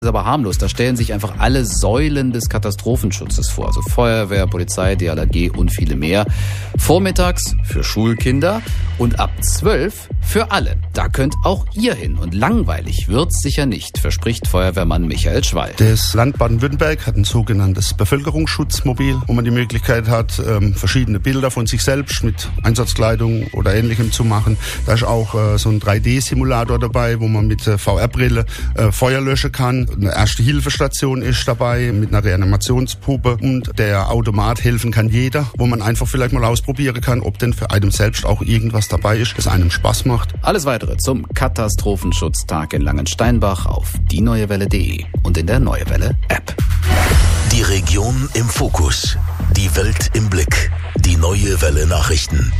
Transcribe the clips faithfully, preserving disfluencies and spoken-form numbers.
ist aber harmlos. Da stellen sich einfach alle Säulen des Katastrophenschutzes vor. Also Feuerwehr, Polizei, D L R G und viele mehr. Vormittags für Schulkinder und ab zwölf für alle. Da könnt auch ihr hin. Und langweilig wird's sicher nicht, verspricht Feuerwehrmann Michael Schwall. Das Land Baden-Württemberg hat ein sogenanntes Bevölkerungsschutzmobil, wo man die Möglichkeit hat, ähm, verschiedene Bilder von sich selbst mit Einsatzkleidung oder Ähnlichem zu machen. Da ist auch äh, so ein drei D-Simulator dabei, wo man mit äh, V R-Brille äh, Feuer löschen kann. Eine Erste-Hilfe-Station ist dabei mit einer Reanimationspuppe und der Automat helfen kann jeder, wo man einfach vielleicht mal ausprobieren kann, ob denn für einen selbst auch irgendwas dabei ist, das einem Spaß macht. Alles weitere zum Katastrophenschutztag in Langensteinbach auf die neue welle punkt de und in der Neue Welle App. Die Region im Fokus, die Welt im Blick, die Neue Welle Nachrichten.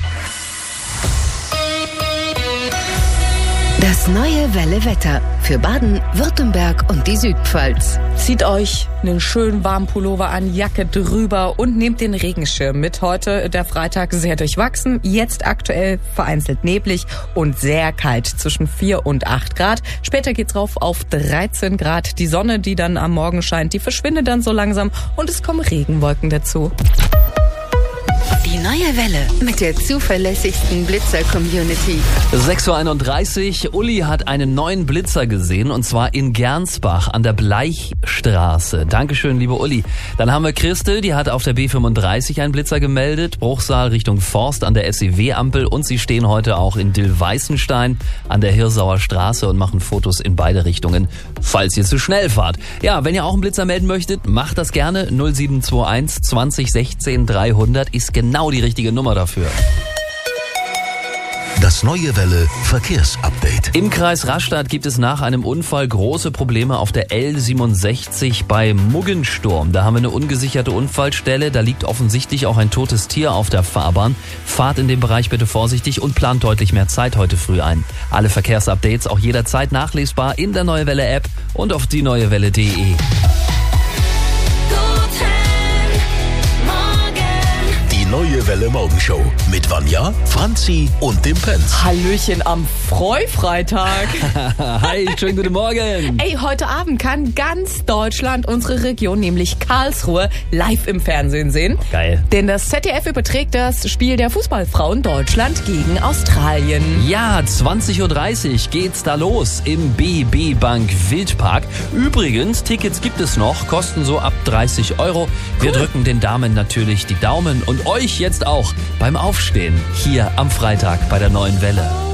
Das Neue Welle Wetter für Baden, Württemberg und die Südpfalz. Zieht euch einen schönen warmen Pullover an, Jacke drüber und nehmt den Regenschirm mit. Heute der Freitag sehr durchwachsen, jetzt aktuell vereinzelt neblig und sehr kalt, zwischen vier und acht Grad. Später geht's rauf auf dreizehn Grad. Die Sonne, die dann am Morgen scheint, die verschwindet dann so langsam und es kommen Regenwolken dazu. Die Neue Welle mit der zuverlässigsten Blitzer-Community. sechs Uhr einunddreißig. Uli hat einen neuen Blitzer gesehen und zwar in Gernsbach an der Bleichstraße. Dankeschön, liebe Uli. Dann haben wir Christel, die hat auf der B fünfunddreißig einen Blitzer gemeldet. Bruchsal Richtung Forst an der S E W-Ampel und sie stehen heute auch in Dill-Weißenstein an der Hirsauer Straße und machen Fotos in beide Richtungen, falls ihr zu schnell fahrt. Ja, wenn ihr auch einen Blitzer melden möchtet, macht das gerne. null sieben zwei eins zwanzig sechzehn dreihundert ist genau die richtige Nummer dafür. Das Neue Welle Verkehrsupdate. Im Kreis Rastatt gibt es nach einem Unfall große Probleme auf der L siebenundsechzig bei Muggensturm. Da haben wir eine ungesicherte Unfallstelle. Da liegt offensichtlich auch ein totes Tier auf der Fahrbahn. Fahrt in dem Bereich bitte vorsichtig und plant deutlich mehr Zeit heute früh ein. Alle Verkehrsupdates auch jederzeit nachlesbar in der Neue Welle App und auf die neue welle punkt de. Neue Welle Morgenshow mit Vanja, Franzi und dem Penz. Hallöchen am Freufreitag. Hi, schönen guten Morgen. Ey, heute Abend kann ganz Deutschland unsere Region, nämlich Karlsruhe, live im Fernsehen sehen. Geil. Denn das Z D F überträgt das Spiel der Fußballfrauen Deutschland gegen Australien. Ja, zwanzig Uhr dreißig geht's da los im B B Bank Wildpark. Übrigens, Tickets gibt es noch, kosten so ab dreißig Euro. Wir cool. drücken den Damen natürlich die Daumen und euch jetzt auch beim Aufstehen hier am Freitag bei der Neuen Welle.